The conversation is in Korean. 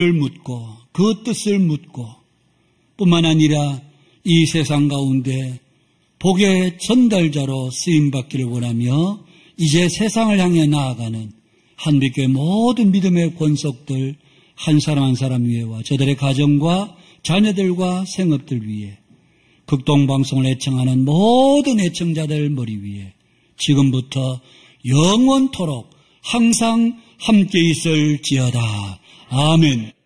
묻고 그 뜻을 묻고 뿐만 아니라 이 세상 가운데 복의 전달자로 쓰임받기를 원하며 이제 세상을 향해 나아가는 한빛교회 모든 믿음의 권속들 한 사람 한 사람 위에와 저들의 가정과 자녀들과 생업들 위에 극동방송을 애청하는 모든 애청자들 머리 위에 지금부터 영원토록 항상 함께 있을지어다. 아멘.